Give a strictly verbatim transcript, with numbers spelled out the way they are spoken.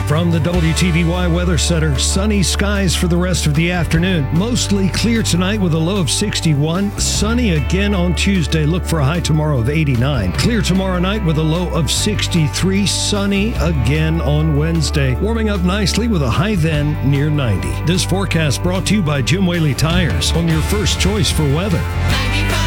From the W T V Y Weather Center, sunny skies for the rest of the afternoon. Mostly clear tonight with a low of sixty-one. Sunny again on Tuesday. Look for a high tomorrow of eighty-nine. Clear tomorrow night with a low of sixty-three. Sunny again on Wednesday. Warming up nicely with a high then near ninety. This forecast brought to you by Jim Whaley Tires, on your first choice for weather.